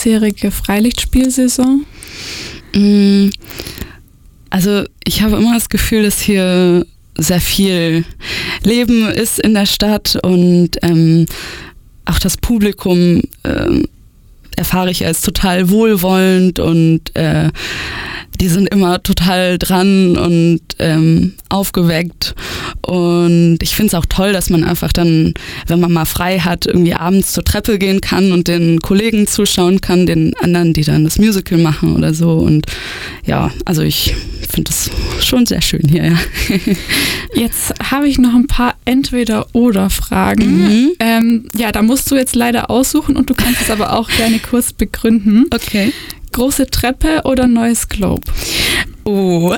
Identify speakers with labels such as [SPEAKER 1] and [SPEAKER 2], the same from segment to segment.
[SPEAKER 1] bisherige Freilichtspielsaison?
[SPEAKER 2] Also ich habe immer das Gefühl, dass hier sehr viel Leben ist in der Stadt und auch das Publikum erfahre ich als total wohlwollend und die sind immer total dran und aufgeweckt. Und ich finde es auch toll, dass man einfach dann, wenn man mal frei hat, irgendwie abends zur Treppe gehen kann und den Kollegen zuschauen kann, den anderen, die dann das Musical machen oder so. Und ja, also ich finde es schon sehr schön hier, ja.
[SPEAKER 1] Jetzt habe ich noch ein paar Entweder-oder-Fragen. Ja, da musst du jetzt leider aussuchen und du kannst es aber auch gerne kurz begründen.
[SPEAKER 2] Okay.
[SPEAKER 1] Große Treppe oder neues Globe?
[SPEAKER 2] Oh,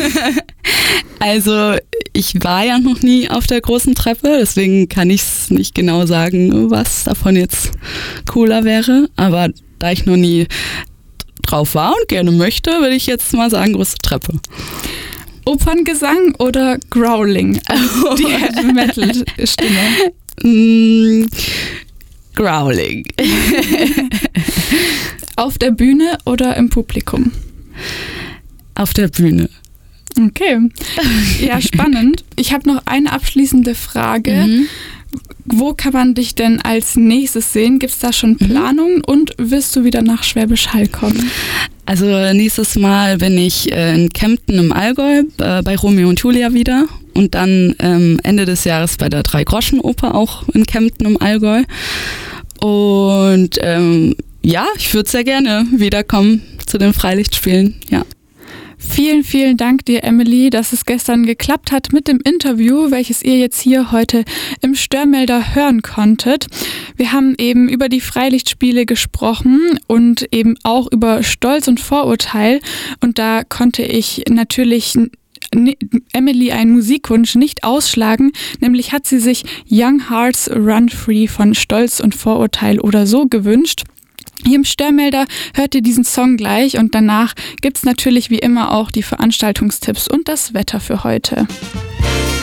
[SPEAKER 2] also ich war ja noch nie auf der großen Treppe, deswegen kann ich es nicht genau sagen, was davon jetzt cooler wäre. Aber da ich noch nie drauf war und gerne möchte, würde ich jetzt mal sagen, große Treppe.
[SPEAKER 1] Operngesang oder Growling? Also die Heavy-Metal-Stimme.
[SPEAKER 2] Growling.
[SPEAKER 1] Auf der Bühne oder im Publikum?
[SPEAKER 2] Auf der Bühne.
[SPEAKER 1] Okay. Ja, spannend. Ich habe noch eine abschließende Frage. Wo kann man dich denn als nächstes sehen? Gibt es da schon Planungen und wirst du wieder nach Schwäbisch Hall kommen?
[SPEAKER 2] Also nächstes Mal bin ich in Kempten im Allgäu bei Romeo und Julia wieder und dann Ende des Jahres bei der Drei-Groschen-Oper auch in Kempten im Allgäu. Und ja, ich würde sehr gerne wiederkommen zu den Freilichtspielen, ja.
[SPEAKER 1] Vielen, vielen Dank dir, Emily, dass es gestern geklappt hat mit dem Interview, welches ihr jetzt hier heute im Störmelder hören konntet. Wir haben eben über die Freilichtspiele gesprochen und eben auch über Stolz und Vorurteil. Und da konnte ich natürlich Emily einen Musikwunsch nicht ausschlagen, nämlich hat sie sich Young Hearts Run Free von Stolz und Vorurteil oder so gewünscht. Hier im Störmelder hört ihr diesen Song gleich und danach gibt's natürlich wie immer auch die Veranstaltungstipps und das Wetter für heute.